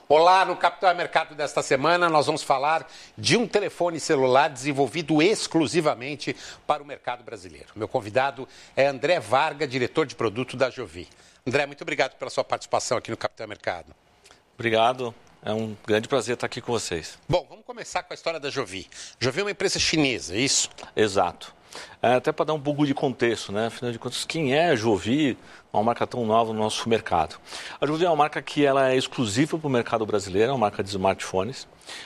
Olá, no Capital Mercado desta semana nós vamos falar de um telefone celular desenvolvido exclusivamente para o mercado brasileiro. Meu convidado é André Varga, diretor de produto da Jovi. André, muito obrigado pela sua participação aqui no Capital Mercado. Obrigado, é um grande prazer estar aqui com vocês. Bom, vamos começar com a história da Jovi. Jovi é uma empresa chinesa, é isso? Exato. Até para dar um pouco de contexto, né? Afinal de contas, quem é a Jovi, uma marca tão nova no nosso mercado? A Jovi é uma marca que ela é exclusiva para o mercado brasileiro, é uma marca de smartphones,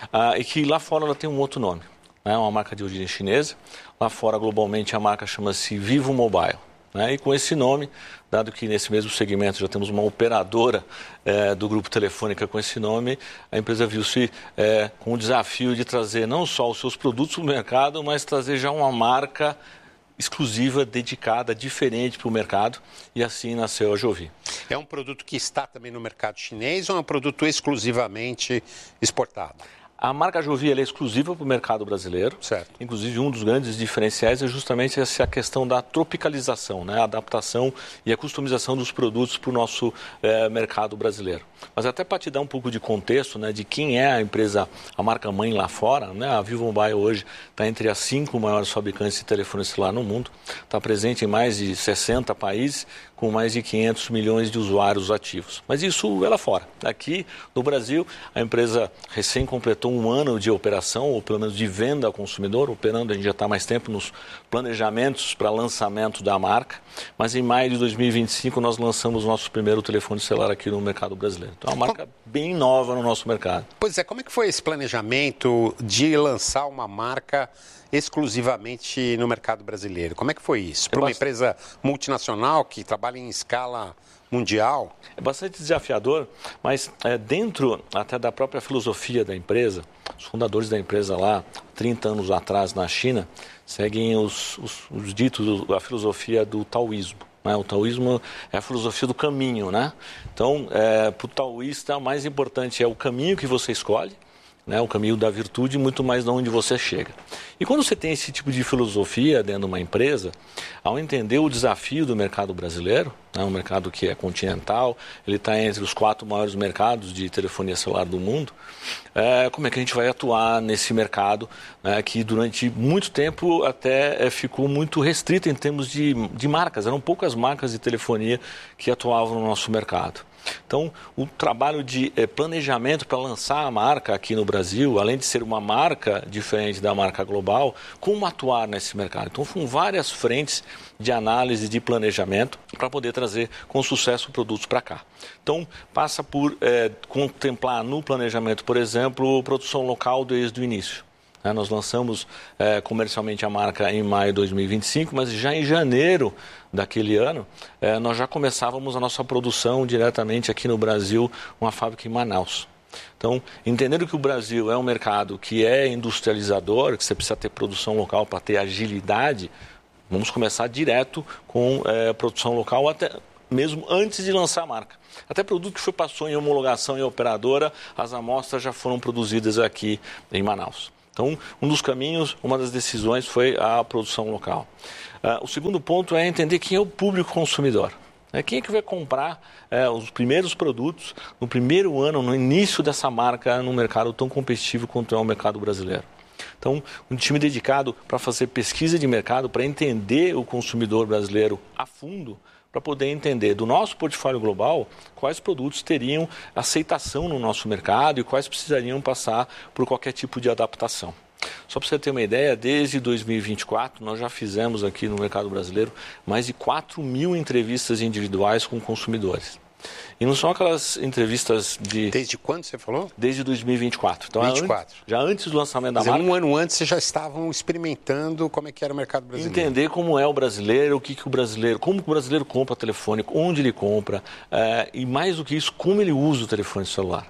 e que lá fora ela tem um outro nome. É uma marca de origem chinesa. Lá fora, globalmente, a marca chama-se Vivo Mobile. E com esse nome, dado que nesse mesmo segmento já temos uma operadora do Grupo Telefônica com esse nome, a empresa viu-se com o desafio de trazer não só os seus produtos para o mercado, mas trazer já uma marca exclusiva, dedicada, diferente para o mercado, e assim nasceu a Jovi. É um produto que está também no mercado chinês ou é um produto exclusivamente exportado? A marca Jovi é exclusiva para o mercado brasileiro. Certo. Inclusive, um dos grandes diferenciais é justamente essa questão da tropicalização, a adaptação e a customização dos produtos para o nosso mercado brasileiro. Mas até para te dar um pouco de contexto de quem é a empresa, a marca mãe lá fora, a Vivo Mobile hoje está entre as 5 maiores fabricantes de telefone celular no mundo, está presente em mais de 60 países, com mais de 500 milhões de usuários ativos. Mas isso é lá fora. Aqui no Brasil, a empresa recém completou um ano de operação, ou pelo menos de venda ao consumidor, operando, a gente já está mais tempo nos planejamentos para lançamento da marca, mas em maio de 2025 nós lançamos o nosso primeiro telefone celular aqui no mercado brasileiro. Então é uma marca bem nova no nosso mercado. Pois é, como é que foi esse planejamento de lançar uma marca exclusivamente no mercado brasileiro? Como é que foi isso? Para uma empresa multinacional que trabalha em escala mundial? É bastante desafiador, mas dentro até da própria filosofia da empresa, os fundadores da empresa lá, 30 anos atrás na China, seguem os ditos, a filosofia do taoísmo. O taoísmo é a filosofia do caminho, Então, para o taoísta, o mais importante é o caminho que você escolhe, o caminho da virtude, muito mais de onde você chega. E quando você tem esse tipo de filosofia dentro de uma empresa, ao entender o desafio do mercado brasileiro, um mercado que é continental, ele está entre os 4 maiores mercados de telefonia celular do mundo, como é que a gente vai atuar nesse mercado que durante muito tempo até ficou muito restrito em termos de marcas, eram poucas marcas de telefonia que atuavam no nosso mercado. Então, o trabalho de planejamento para lançar a marca aqui no Brasil, além de ser uma marca diferente da marca global, como atuar nesse mercado? Então, foram várias frentes de análise, de planejamento, para poder trazer com sucesso produtos para cá. Então, passa por contemplar no planejamento, por exemplo, produção local desde o início. Nós lançamos comercialmente a marca em maio de 2025, mas já em janeiro daquele ano, nós já começávamos a nossa produção diretamente aqui no Brasil, uma fábrica em Manaus. Então, entendendo que o Brasil é um mercado que é industrializador, que você precisa ter produção local para ter agilidade, vamos começar direto com produção local, até mesmo antes de lançar a marca. Até produto que passou em homologação em operadora, as amostras já foram produzidas aqui em Manaus. Então, um dos caminhos, uma das decisões foi a produção local. O segundo ponto é entender quem é o público consumidor. Quem é que vai comprar os primeiros produtos no primeiro ano, no início dessa marca, num mercado tão competitivo quanto é o mercado brasileiro. Então, um time dedicado para fazer pesquisa de mercado, para entender o consumidor brasileiro a fundo, para poder entender do nosso portfólio global quais produtos teriam aceitação no nosso mercado e quais precisariam passar por qualquer tipo de adaptação. Só para você ter uma ideia, desde 2024 nós já fizemos aqui no mercado brasileiro mais de 4.000 entrevistas individuais com consumidores. E não são aquelas entrevistas de... Desde quando você falou? Desde 2024. Então, 24. Já antes do lançamento da marca. Um ano antes vocês já estavam experimentando como é que era o mercado brasileiro. Entender como é o brasileiro, como o brasileiro compra telefone, onde ele compra, e mais do que isso, como ele usa o telefone celular.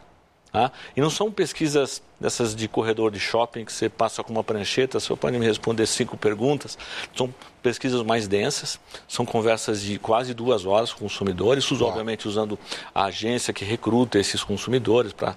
E não são pesquisas dessas de corredor de shopping que você passa com uma prancheta, você pode me responder 5 perguntas. São pesquisas mais densas, são conversas de quase 2 horas com consumidores, obviamente usando a agência que recruta esses consumidores para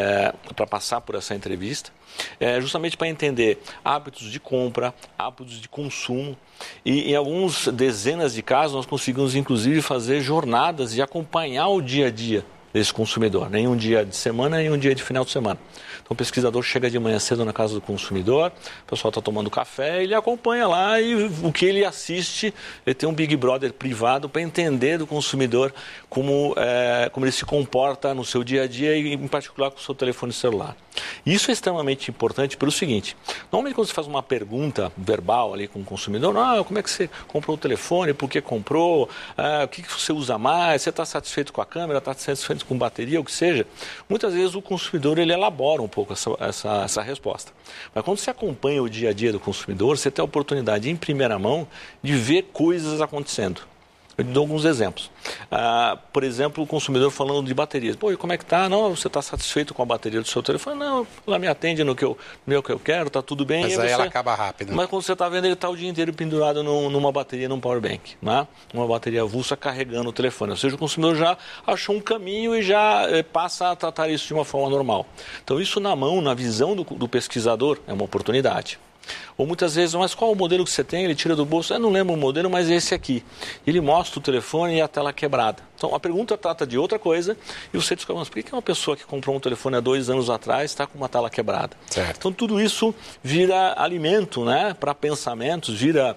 passar por essa entrevista, justamente para entender hábitos de compra, hábitos de consumo. E em algumas dezenas de casos nós conseguimos inclusive fazer jornadas e acompanhar o dia a dia desse consumidor, nem um dia de semana, nem um dia de final de semana. Então o pesquisador chega de manhã cedo na casa do consumidor, o pessoal está tomando café, ele acompanha lá e o que ele assiste, ele tem um Big Brother privado para entender do consumidor como ele se comporta no seu dia a dia e em particular com o seu telefone celular. Isso é extremamente importante pelo seguinte, normalmente quando você faz uma pergunta verbal ali com o consumidor, como é que você comprou o telefone, por que comprou, o que você usa mais, você está satisfeito com a câmera, está satisfeito com bateria, o que seja, muitas vezes o consumidor ele elabora um pouco essa resposta. Mas quando você acompanha o dia a dia do consumidor, você tem a oportunidade em primeira mão de ver coisas acontecendo. Eu dou alguns exemplos. Por exemplo, o consumidor falando de baterias. Pô, e como é que tá? Não, você está satisfeito com a bateria do seu telefone? Não, ela me atende no que eu quero, está tudo bem. Mas aí ela acaba rápido. Mas quando você está vendo, ele está o dia inteiro pendurado numa bateria, num power bank, né? Uma bateria avulsa carregando o telefone. Ou seja, o consumidor já achou um caminho e já passa a tratar isso de uma forma normal. Então, isso na mão, na visão do pesquisador, é uma oportunidade. Ou muitas vezes, mas qual o modelo que você tem? Ele tira do bolso, eu não lembro o modelo, mas esse aqui. Ele mostra o telefone e a tela quebrada. Então, a pergunta trata de outra coisa e você descobre, mas por que uma pessoa que comprou um telefone há 2 anos atrás está com uma tela quebrada? Certo. Então, tudo isso vira alimento, né, para pensamentos, vira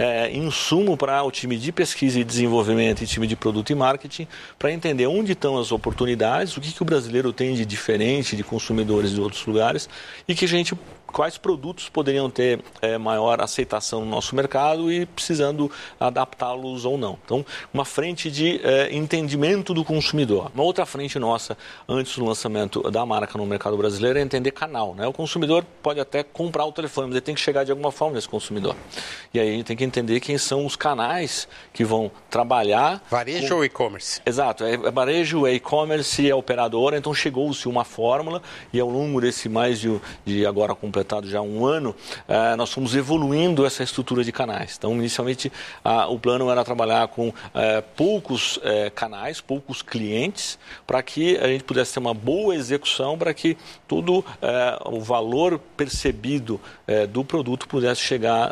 insumo para o time de pesquisa e desenvolvimento e time de produto e marketing para entender onde estão as oportunidades, o que o brasileiro tem de diferente de consumidores de outros lugares e quais produtos poderiam ter maior aceitação no nosso mercado e precisando adaptá-los ou não. Então, uma frente de entendimento do consumidor. Uma outra frente nossa, antes do lançamento da marca no mercado brasileiro, é entender canal, né? O consumidor pode até comprar o telefone, mas ele tem que chegar de alguma forma nesse consumidor. E aí a gente tem que entender quem são os canais que vão trabalhar... Varejo ou e-commerce? Exato, varejo, e-commerce, é operadora, então chegou-se uma fórmula e ao longo desse mais de agora completado já 1 ano, nós fomos evoluindo essa estrutura de canais. Então, inicialmente, o plano era trabalhar com poucos canais, poucos clientes, para que a gente pudesse ter uma boa execução, para que todo o valor percebido do produto pudesse chegar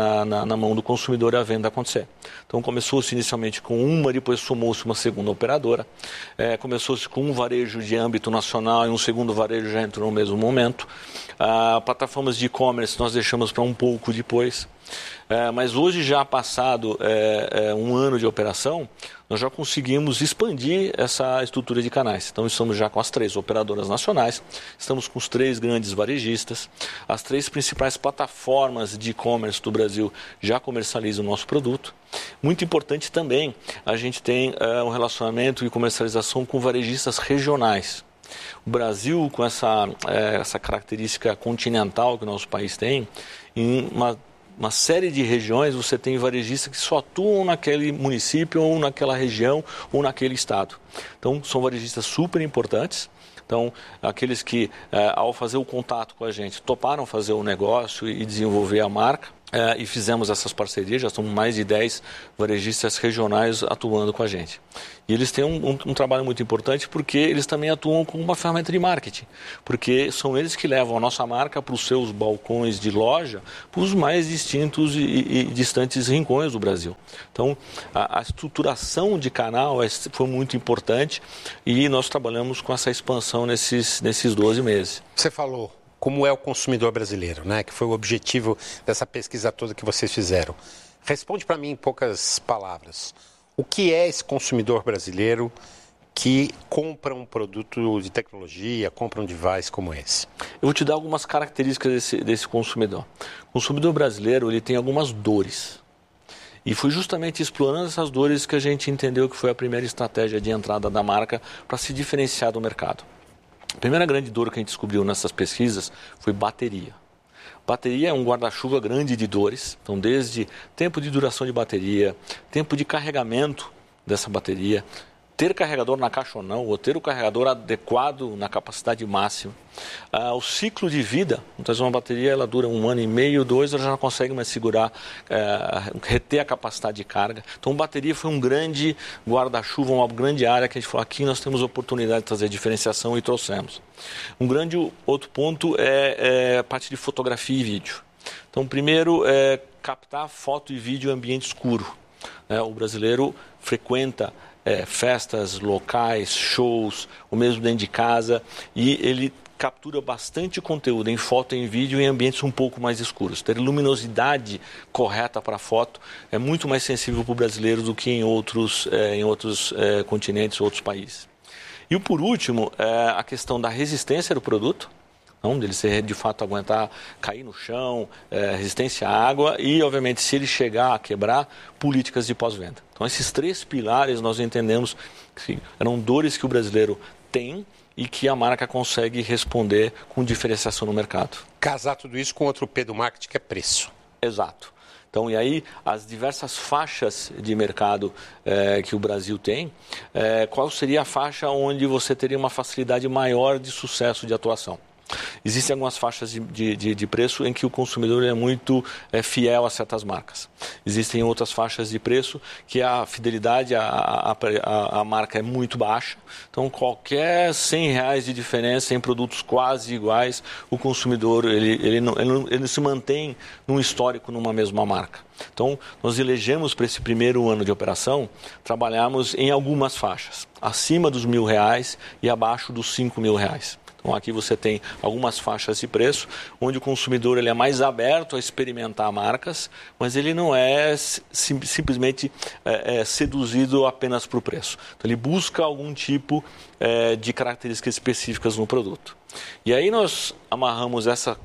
na mão do consumidor e a venda acontecer. Então, começou-se inicialmente com uma, depois somou-se uma segunda operadora, começou-se com um varejo de âmbito nacional e um segundo varejo já entrou no mesmo momento. Plataformas de e-commerce nós deixamos para um pouco depois. Mas hoje, já passado 1 ano de operação, nós já conseguimos expandir essa estrutura de canais. Então, estamos já com as 3 operadoras nacionais, estamos com os 3 grandes varejistas, as 3 principais plataformas de e-commerce do Brasil já comercializam o nosso produto. Muito importante também, a gente tem um relacionamento e comercialização com varejistas regionais. O Brasil, com essa característica continental que o nosso país tem, em uma série de regiões você tem varejistas que só atuam naquele município ou naquela região ou naquele estado. Então, são varejistas super importantes. Então, aqueles que, ao fazer o contato com a gente, toparam fazer o negócio e desenvolver a marca, e fizemos essas parcerias, já são mais de 10 varejistas regionais atuando com a gente. E eles têm um trabalho muito importante porque eles também atuam como uma ferramenta de marketing, porque são eles que levam a nossa marca para os seus balcões de loja, para os mais distintos e distantes rincões do Brasil. Então, a estruturação de canal foi muito importante e nós trabalhamos com essa expansão nesses 12 meses. Você falou como é o consumidor brasileiro, né? Que foi o objetivo dessa pesquisa toda que vocês fizeram. Responde para mim em poucas palavras. O que é esse consumidor brasileiro que compra um produto de tecnologia, compra um device como esse? Eu vou te dar algumas características desse consumidor. O consumidor brasileiro ele tem algumas dores. E foi justamente explorando essas dores que a gente entendeu que foi a primeira estratégia de entrada da marca para se diferenciar do mercado. A primeira grande dor que a gente descobriu nessas pesquisas foi bateria. Bateria é um guarda-chuva grande de dores, então desde tempo de duração de bateria, tempo de carregamento dessa bateria, ter carregador na caixa ou não, ou ter o carregador adequado na capacidade máxima. O ciclo de vida, muitas vezes uma bateria ela dura 1 ano e meio, 2, ela já não consegue mais segurar, reter a capacidade de carga. Então, bateria foi um grande guarda-chuva, uma grande área que a gente falou, aqui nós temos a oportunidade de trazer diferenciação e trouxemos. Um grande outro ponto é a parte de fotografia e vídeo. Então, primeiro, captar foto e vídeo em ambiente escuro. O brasileiro frequenta festas, locais, shows, o mesmo dentro de casa, e ele captura bastante conteúdo em foto e em vídeo em ambientes um pouco mais escuros. Ter luminosidade correta para a foto é muito mais sensível para o brasileiro do que em outros continentes, outros países. E por último, a questão da resistência do produto, dele ser de fato aguentar cair no chão, resistência à água e, obviamente, se ele chegar a quebrar, políticas de pós-venda. Então, esses 3 pilares nós entendemos que eram dores que o brasileiro tem e que a marca consegue responder com diferenciação no mercado. Casar tudo isso com outro P do marketing, que é preço. Exato. Então, e aí, as diversas faixas de mercado que o Brasil tem, qual seria a faixa onde você teria uma facilidade maior de sucesso de atuação? Existem algumas faixas de preço em que o consumidor é muito fiel a certas marcas. Existem outras faixas de preço que a fidelidade à marca é muito baixa. Então, qualquer R$100 de diferença em produtos quase iguais, o consumidor ele se mantém num histórico numa mesma marca. Então, nós elegemos para esse primeiro ano de operação, trabalhamos em algumas faixas, acima dos R$1.000 e abaixo dos R$5.000. Então, aqui você tem algumas faixas de preço, onde o consumidor ele é mais aberto a experimentar marcas, mas ele não é simplesmente seduzido apenas por preço. Então, ele busca algum tipo de características específicas no produto. E aí nós amarramos essa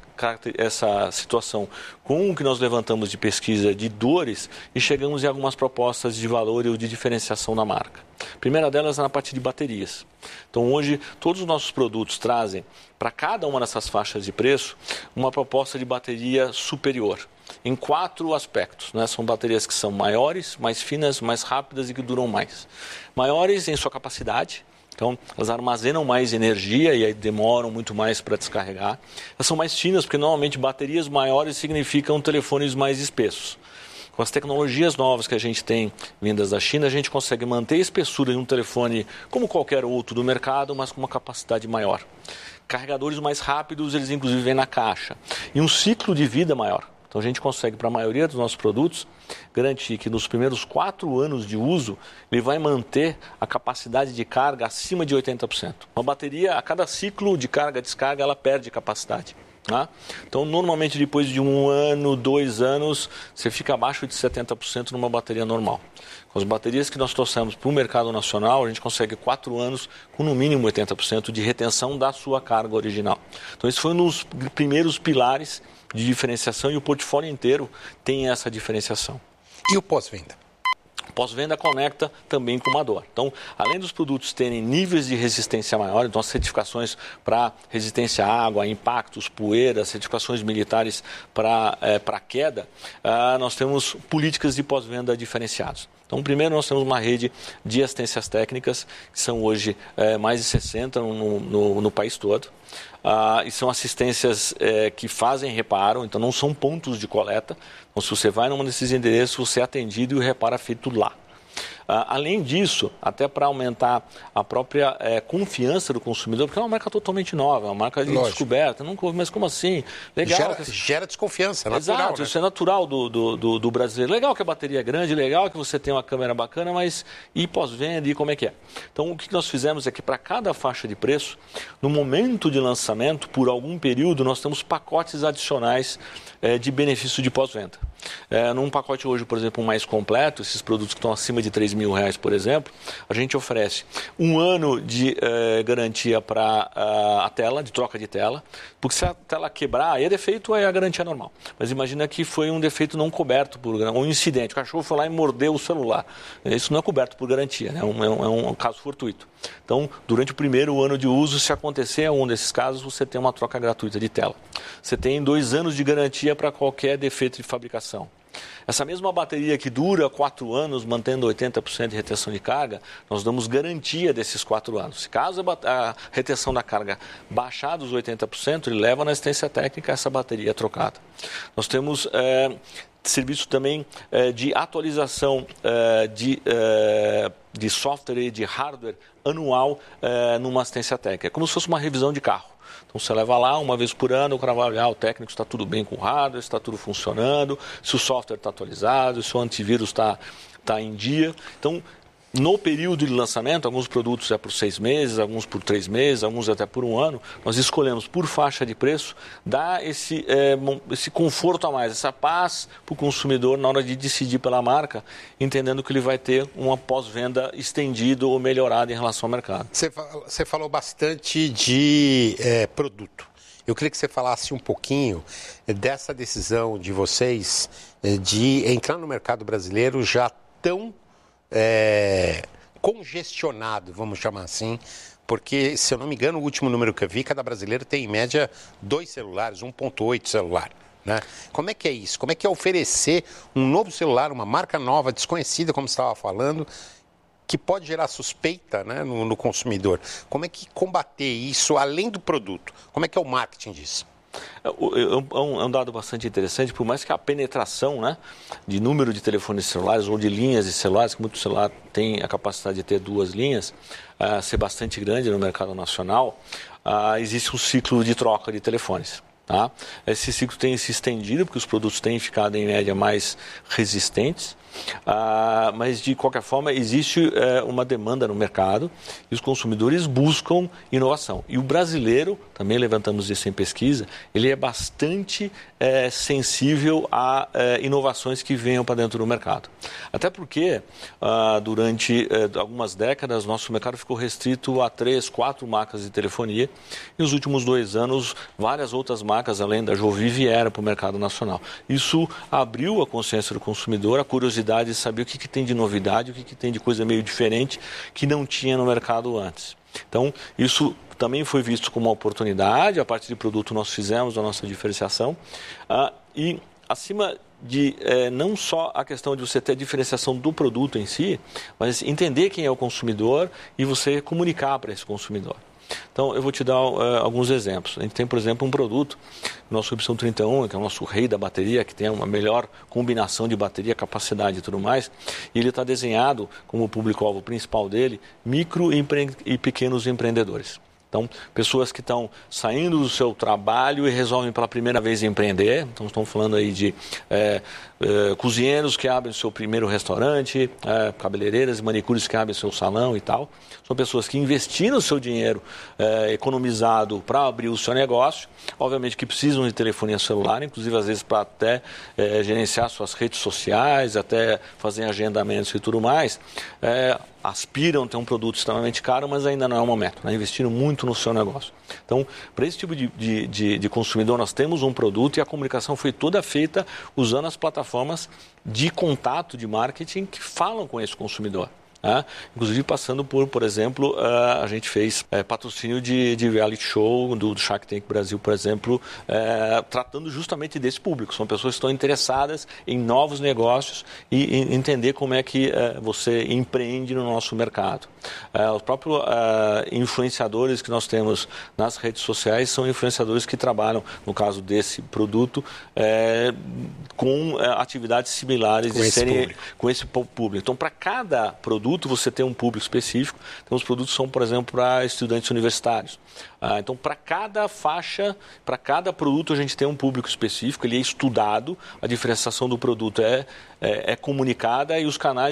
situação com o que nós levantamos de pesquisa de dores e chegamos em algumas propostas de valor e de diferenciação da marca. A primeira delas é na parte de baterias. Então, hoje, todos os nossos produtos trazem, para cada uma dessas faixas de preço, uma proposta de bateria superior, em 4 aspectos. São baterias que são maiores, mais finas, mais rápidas e que duram mais. Maiores em sua capacidade. Então, elas armazenam mais energia e aí demoram muito mais para descarregar. Elas são mais finas, porque normalmente baterias maiores significam telefones mais espessos. Com as tecnologias novas que a gente tem vindas da China, a gente consegue manter a espessura em um telefone como qualquer outro do mercado, mas com uma capacidade maior. Carregadores mais rápidos, eles inclusive vêm na caixa. E um ciclo de vida maior. Então, a gente consegue, para a maioria dos nossos produtos, garantir que nos primeiros 4 anos de uso, ele vai manter a capacidade de carga acima de 80%. Uma bateria, a cada ciclo de carga-descarga, ela perde capacidade. Então, normalmente, depois de 1 ano, 2 anos, você fica abaixo de 70% numa bateria normal. Com as baterias que nós trouxemos para o mercado nacional, a gente consegue 4 anos com no mínimo 80% de retenção da sua carga original. Então, esse foi um dos primeiros pilares de diferenciação e o portfólio inteiro tem essa diferenciação. E o pós-venda? Pós-venda conecta também com uma dor. Então, além dos produtos terem níveis de resistência maior, então as certificações para resistência à água, impactos, poeira, certificações militares para queda, nós temos políticas de pós-venda diferenciadas. Então, primeiro nós temos uma rede de assistências técnicas, que são hoje mais de 60 no país todo. E são assistências que fazem reparo, então não são pontos de coleta. Então, se você vai num desses endereços, você é atendido e o reparo é feito lá. Além disso, até para aumentar a própria confiança do consumidor, porque é uma marca totalmente nova, é uma marca de descoberta. Mas como assim? Legal. Gera desconfiança, é natural. Exato, isso é natural do brasileiro. Legal que a bateria é grande, legal que você tem uma câmera bacana, mas e pós-venda, e como é que é? Então, o que nós fizemos é que para cada faixa de preço, no momento de lançamento, por algum período, nós temos pacotes adicionais de benefício de pós-venda. Num pacote hoje, por exemplo, mais completo, esses produtos que estão acima de R$3.000, por exemplo, a gente oferece 1 ano de garantia para a tela, de troca de tela, porque se a tela quebrar, aí é defeito, é a garantia normal. Mas imagina que foi um defeito não coberto por um incidente, o cachorro foi lá e mordeu o celular. Isso não é coberto por garantia, né? É um caso fortuito. Então, durante o primeiro ano de uso, se acontecer um desses casos, você tem uma troca gratuita de tela. Você tem 2 anos de garantia para qualquer defeito de fabricação. Essa mesma bateria que dura 4 anos, mantendo 80% de retenção de carga, nós damos garantia desses 4 anos. Se caso a retenção da carga baixar dos 80%, ele leva na assistência técnica essa bateria trocada. Nós temos serviço também de atualização de software e de hardware anual numa assistência técnica. É como se fosse uma revisão de carro. Então, você leva lá 1 vez por ano, o cara vai olhar, o técnico está tudo bem com o hardware, está tudo funcionando, se o software está atualizado, se o antivírus está em dia. Então, No período de lançamento, alguns produtos é por 6 meses, alguns por 3 meses, alguns até por 1 ano, nós escolhemos por faixa de preço, dar esse conforto a mais, essa paz para o consumidor na hora de decidir pela marca, entendendo que ele vai ter uma pós-venda estendida ou melhorada em relação ao mercado. Você falou bastante de produto. Eu queria que você falasse um pouquinho dessa decisão de vocês de entrar no mercado brasileiro já tão congestionado, vamos chamar assim, porque, se eu não me engano, o último número que eu vi, cada brasileiro tem, em média, 2 celulares, 1.8 celular. Né? Como é que é isso? Como é que é oferecer um novo celular, uma marca nova, desconhecida, como você estava falando, que pode gerar suspeita, né, no consumidor? Como é que combater isso, além do produto? Como é que é o marketing disso? É um dado bastante interessante, por mais que a penetração, né, de número de telefones celulares ou de linhas de celulares, que muito celular tem a capacidade de ter 2 linhas, ser bastante grande no mercado nacional, existe um ciclo de troca de telefones. Tá? Esse ciclo tem se estendido, porque os produtos têm ficado em média mais resistentes, mas de qualquer forma existe uma demanda no mercado e os consumidores buscam inovação. E o brasileiro, também levantamos isso em pesquisa, ele é bastante sensível a inovações que venham para dentro do mercado. Até porque durante algumas décadas nosso mercado ficou restrito a 3, 4 marcas de telefonia e nos últimos 2 anos várias outras marcas além da Jovi vieram para o mercado nacional. Isso abriu a consciência do consumidor, a curiosidade de saber o que tem de novidade, o que tem de coisa meio diferente que não tinha no mercado antes. Então, isso também foi visto como uma oportunidade. A parte de produto nós fizemos a nossa diferenciação e acima de não só a questão de você ter a diferenciação do produto em si, mas entender quem é o consumidor e você comunicar para esse consumidor. Então, eu vou te dar alguns exemplos. A gente tem, por exemplo, um produto, nosso Opção 31, que é o nosso rei da bateria, que tem uma melhor combinação de bateria, capacidade e tudo mais, e ele está desenhado como o público-alvo principal dele, micro e pequenos empreendedores. Então, pessoas que estão saindo do seu trabalho e resolvem pela primeira vez empreender. Então, estamos falando aí de cozinheiros que abrem o seu primeiro restaurante, cabeleireiras e manicures que abrem o seu salão e tal. São pessoas que investiram o seu dinheiro economizado para abrir o seu negócio. Obviamente que precisam de telefonia celular, inclusive às vezes para até gerenciar suas redes sociais, até fazer agendamentos e tudo mais. Aspiram a ter um produto extremamente caro, mas ainda não é o momento, né? Investiram muito no seu negócio. Então, para esse tipo de consumidor, nós temos um produto e a comunicação foi toda feita usando as plataformas de contato de marketing que falam com esse consumidor. Inclusive passando por exemplo, a gente fez patrocínio de reality show do Shark Tank Brasil, por exemplo, tratando justamente desse público. São pessoas que estão interessadas em novos negócios e entender como é que você empreende no nosso mercado. Os próprios influenciadores que nós temos nas redes sociais são influenciadores que trabalham, no caso desse produto, com atividades similares com esse público. Então, para cada produto você tem um público específico. Então, os produtos são, por exemplo, para estudantes universitários. Então, para cada faixa, para cada produto, a gente tem um público específico, ele é estudado, a diferenciação do produto é comunicada e os canais